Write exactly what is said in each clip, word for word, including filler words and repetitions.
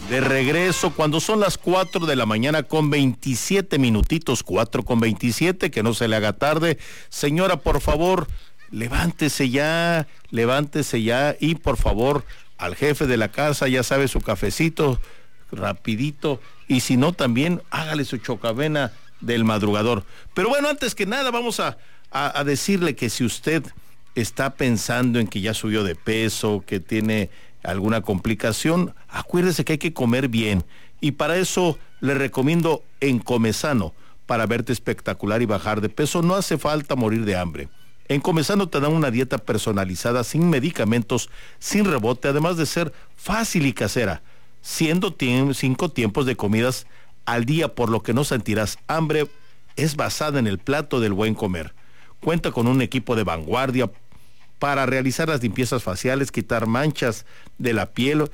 de regreso cuando son las cuatro de la mañana con veintisiete minutitos, cuatro con veintisiete, que no se le haga tarde. Señora, por favor, levántese ya, levántese ya y por favor, al jefe de la casa, ya sabe, su cafecito, rapidito, y si no también, hágale su chocavena del madrugador. Pero bueno, antes que nada, vamos a, a, a decirle que si usted está pensando en que ya subió de peso, que tiene alguna complicación, acuérdese que hay que comer bien, y para eso le recomiendo Encomesano, para verte espectacular y bajar de peso. No hace falta morir de hambre. Encomesano te da una dieta personalizada, sin medicamentos, sin rebote, además de ser fácil y casera, siendo tie- cinco tiempos de comidas al día, por lo que no sentirás hambre. Es basada en el plato del buen comer. Cuenta con un equipo de vanguardia para realizar las limpiezas faciales, quitar manchas de la piel,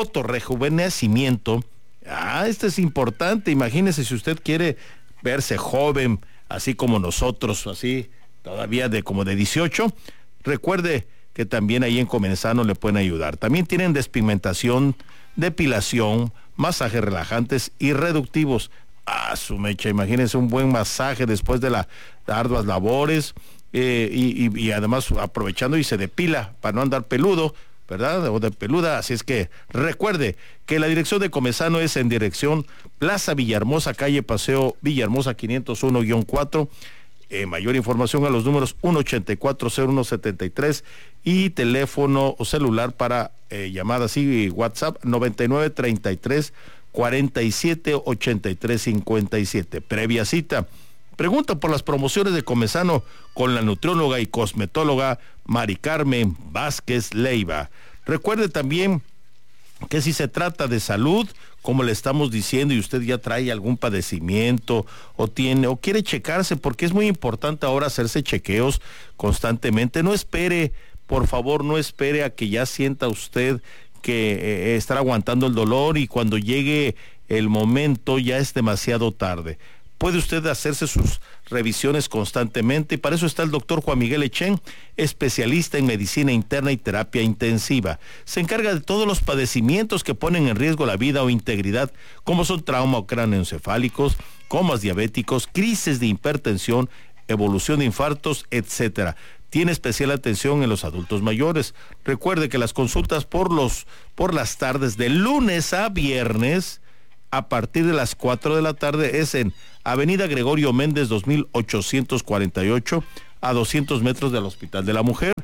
fotorrejuvenecimiento. Ah, este es importante. Imagínese si usted quiere verse joven, así como nosotros, así todavía de como de dieciocho. Recuerde que también ahí en Encomesano le pueden ayudar. También tienen despigmentación, depilación, masajes relajantes y reductivos. Ah, su mecha, imagínense un buen masaje después de las arduas labores, eh, y, y, y además aprovechando y se depila para no andar peludo, ¿verdad? O de peluda. Así es que recuerde que la dirección de Encomesano es en dirección Plaza Villahermosa, calle Paseo Villahermosa quinientos uno guión cuatro. Eh, mayor información a los números uno ochenta y cuatro cero uno setenta y tres y teléfono o celular para eh, llamadas y WhatsApp noventa y nueve treinta y tres cuarenta y siete ochenta y tres cincuenta y siete. Previa cita. Pregunta por las promociones de Encomesano con la nutrióloga y cosmetóloga Mari Carmen Vázquez Leiva. Recuerde también que si se trata de salud, como le estamos diciendo, y usted ya trae algún padecimiento o tiene o quiere checarse, porque es muy importante ahora hacerse chequeos constantemente. No espere, por favor, no espere a que ya sienta usted que eh, estará aguantando el dolor y cuando llegue el momento ya es demasiado tarde. Puede usted hacerse sus revisiones constantemente y para eso está el doctor Juan Miguel Echén, especialista en medicina interna y terapia intensiva. Se encarga de todos los padecimientos que ponen en riesgo la vida o integridad, como son trauma o cráneoencefálicos, comas diabéticos, crisis de hipertensión, evolución de infartos, etcétera. Tiene especial atención en los adultos mayores. Recuerde que las consultas por los por las tardes de lunes a viernes a partir de las cuatro de la tarde es en Avenida Gregorio Méndez dos mil ochocientos cuarenta y ocho, a doscientos metros del Hospital de la Mujer,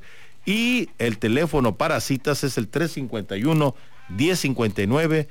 y el teléfono para citas es el tres cincuenta y uno diez cincuenta y nueve,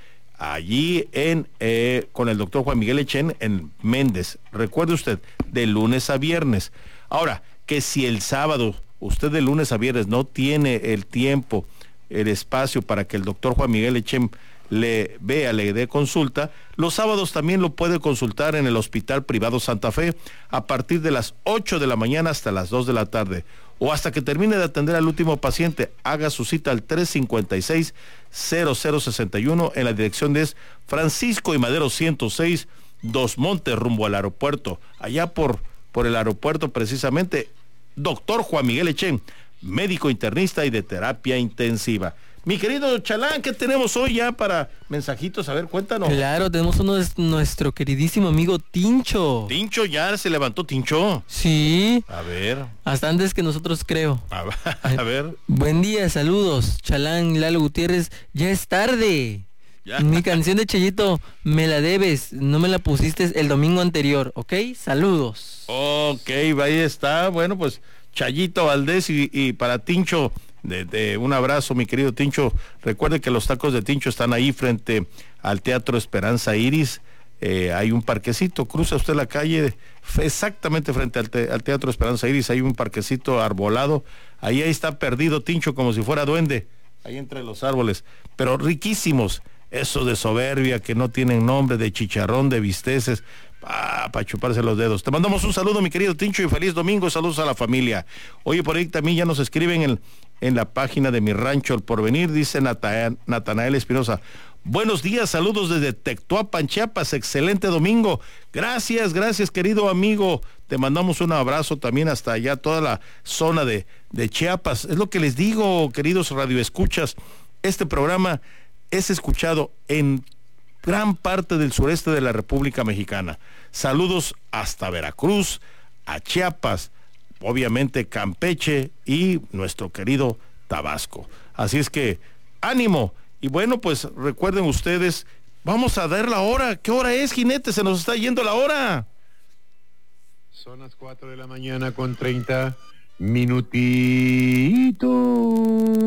allí en eh, con el doctor Juan Miguel Echén en Méndez. Recuerde usted, de lunes a viernes. Ahora, que si el sábado usted de lunes a viernes no tiene el tiempo, el espacio para que el doctor Juan Miguel Echén le vea, le dé consulta, los sábados también lo puede consultar en el Hospital Privado Santa Fe a partir de las ocho de la mañana hasta las dos de la tarde o hasta que termine de atender al último paciente. Haga su cita al tres cincuenta y seis cero cero sesenta y uno en la dirección de Francisco y Madero ciento seis, Dos Montes, rumbo al aeropuerto, allá por, por el aeropuerto precisamente. Doctor Juan Miguel Echén, médico internista y de terapia intensiva. Mi querido Chalán, ¿qué tenemos hoy ya para mensajitos? A ver, cuéntanos. Claro, tenemos uno de nuestro queridísimo amigo Tincho. Tincho, ya se levantó Tincho. Sí. A ver. Hasta antes que nosotros, creo. A, a ver. Buen día, saludos. Chalán, Lalo Gutiérrez, ya es tarde. Ya. Mi canción de Chayito, me la debes, no me la pusiste el domingo anterior, ¿ok? Saludos. Ok, ahí está. Bueno, pues Chayito Valdés y, y para Tincho, de, de un abrazo, mi querido Tincho. Recuerde que los tacos de Tincho están ahí frente al Teatro Esperanza Iris. Eh, hay un parquecito, cruza usted la calle exactamente frente al, te, al Teatro Esperanza Iris, hay un parquecito arbolado. Ahí, ahí está perdido Tincho como si fuera duende, ahí entre los árboles, pero riquísimos. Eso de soberbia, que no tienen nombre, de chicharrón, de bisteces, para pa chuparse los dedos. Te mandamos un saludo, mi querido Tincho, y feliz domingo. Saludos a la familia. Oye, por ahí también ya nos escriben en, en la página de Mi Rancho El Porvenir, dice Nata, Natanael Espinosa. Buenos días, saludos desde Tectoapan, Chiapas. Excelente domingo. Gracias, gracias, querido amigo. Te mandamos un abrazo también hasta allá, toda la zona de, de Chiapas. Es lo que les digo, queridos radioescuchas. Este programa es escuchado en gran parte del sureste de la República Mexicana. Saludos hasta Veracruz, a Chiapas, obviamente Campeche y nuestro querido Tabasco. Así es que, ánimo. Y bueno, pues recuerden ustedes, vamos a dar la hora. ¿Qué hora es, jinete? Se nos está yendo la hora. Son las cuatro de la mañana con treinta minutitos.